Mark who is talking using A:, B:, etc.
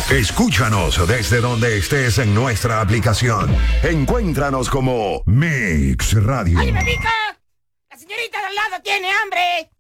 A: Escúchanos desde donde estés en nuestra aplicación. Encuéntranos como Mix Radio.
B: ¡Oye, Mexico! ¡La señorita de al lado tiene hambre!